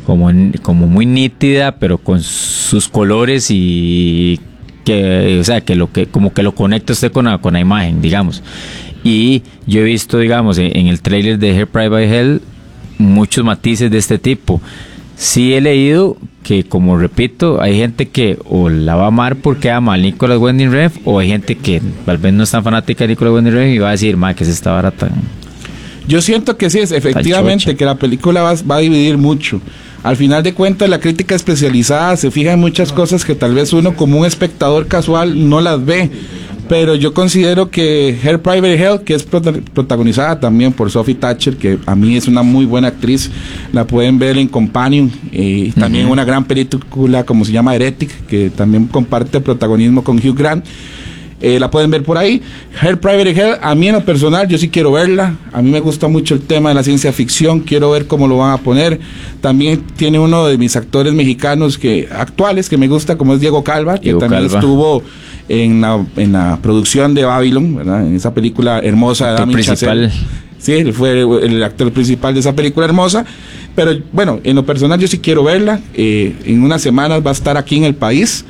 como muy nítida, pero con sus colores y que, o sea, que como que lo conecta usted con la imagen, digamos. Y yo he visto, digamos, en el tráiler de Hair Pride by Hell muchos matices de este tipo. Sí he leído que, como repito, hay gente que o la va a amar porque ama a Nicolas Winding Refn, o hay gente que tal vez no es tan fanática de Nicolas Winding Refn y va a decir, que es esta vara tan... Yo siento que sí, es efectivamente que la película va a dividir mucho. Al final de cuentas, la crítica especializada se fija en muchas cosas que tal vez uno como un espectador casual no las ve. Pero yo considero que Hair Pride by Hell, que es protagonizada también por Sophie Thatcher, que a mí es una muy buena actriz, la pueden ver en Companion, también una gran película como se llama Heretic, que también comparte protagonismo con Hugh Grant. La pueden ver por ahí. Hair Pride by Hell, a mí en lo personal, yo sí quiero verla. A mí me gusta mucho el tema de la ciencia ficción, quiero ver cómo lo van a poner. También tiene uno de mis actores mexicanos actuales que me gusta, como es Diego Calva, que también estuvo en la producción de Babylon, ¿verdad? En esa película hermosa de Damien Chazelle. Sí, él fue el actor principal de esa película hermosa. Pero bueno, en lo personal yo sí quiero verla. En unas semanas va a estar aquí en el país,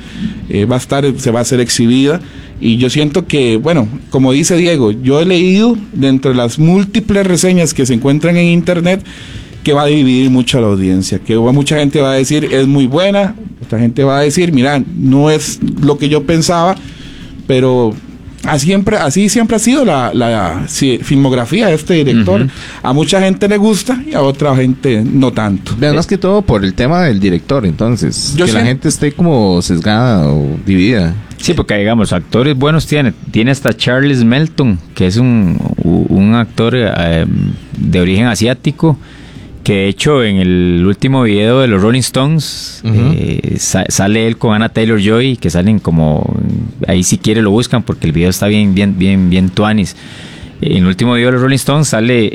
se va a ser exhibida. Y yo siento que, bueno, como dice Diego, yo he leído dentro de las múltiples reseñas que se encuentran en internet que va a dividir mucho a la audiencia, que mucha gente va a decir es muy buena, otra gente va a decir, mira, no es lo que yo pensaba, pero así siempre ha sido la filmografía de este director. A mucha gente le gusta y a otra gente no tanto. Más que todo por el tema del director, entonces, la gente esté como sesgada o dividida. Sí, porque digamos, actores buenos tiene hasta Charles Melton, que es un actor de origen asiático, que de hecho en el último video de los Rolling Stones sale él con Anna Taylor-Joy, que salen como, ahí si quiere lo buscan porque el video está bien tuanis. En el último video de los Rolling Stones sale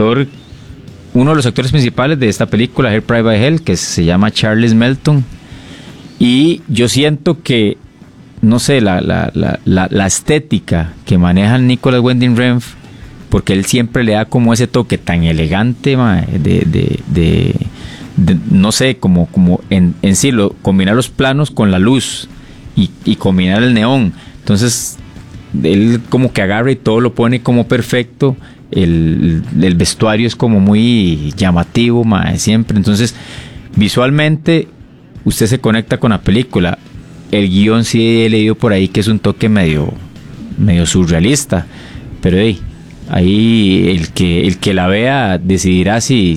uno de los actores principales de esta película, Hair Pride by Hell, que se llama Charles Melton, y yo siento que, no sé, la estética que maneja Nicolas Winding Refn, porque él siempre le da como ese toque tan elegante, de no sé, como en sí, combinar los planos con la luz y combinar el neón. Entonces, él como que agarra y todo lo pone como perfecto. El vestuario es como muy llamativo, siempre. Entonces, visualmente, usted se conecta con la película. El guión sí he leído por ahí que es un toque medio surrealista, pero ahí el que la vea decidirá si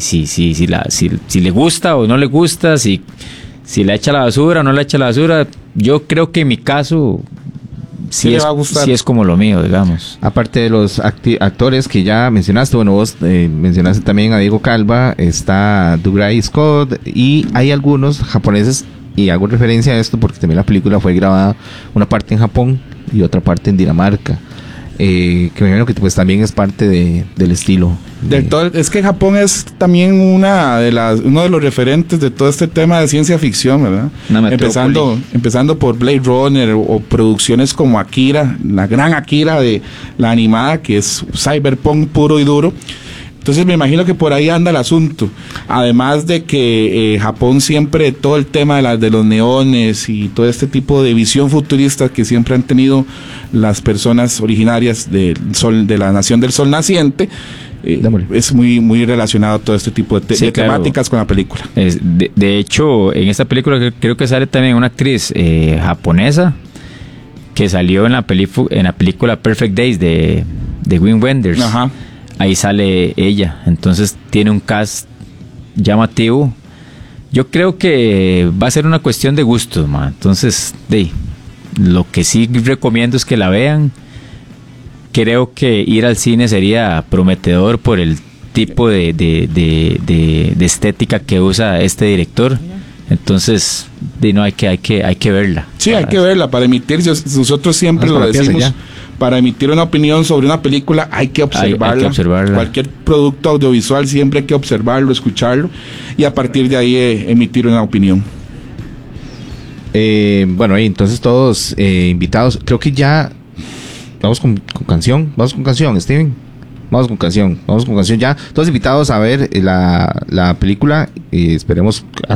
le gusta o no le gusta, si le echa la basura o no le echa la basura. Yo creo que en mi caso sí es como lo mío, digamos. Aparte de los actores que ya mencionaste, bueno, vos mencionaste también a Diego Calva, está Dougray Scott, y hay algunos japoneses, y hago referencia a esto porque también la película fue grabada una parte en Japón y otra parte en Dinamarca, que me imagino que pues también es parte del estilo. Es que Japón es también uno de los referentes de todo este tema de ciencia ficción, ¿verdad? Empezando por Blade Runner o producciones como Akira, la gran Akira de la animada, que es cyberpunk puro y duro. Entonces me imagino que por ahí anda el asunto. Además de que Japón siempre, todo el tema de los neones y todo este tipo de visión futurista que siempre han tenido las personas originarias de la nación del sol naciente, es muy relacionado a todo este tipo de temáticas con la película. De hecho, en esta película creo que sale también una actriz japonesa que salió en la película Perfect Days de Wim Wenders. Ajá. Ahí sale ella, entonces tiene un cast llamativo. Yo creo que va a ser una cuestión de gustos, entonces lo que sí recomiendo es que la vean. Creo que ir al cine sería prometedor por el tipo de estética que usa este director. Entonces, hay que verla. Sí, hay que verla para emitir. Nosotros siempre lo decimos. Para emitir una opinión sobre una película hay que observarla. Hay que observarla. Cualquier producto audiovisual siempre hay que observarlo, escucharlo y a partir de ahí emitir una opinión. Bueno, entonces todos invitados. Creo que ya vamos con canción. Vamos con canción, Steven. Vamos con canción ya. Todos invitados a ver la película. Esperemos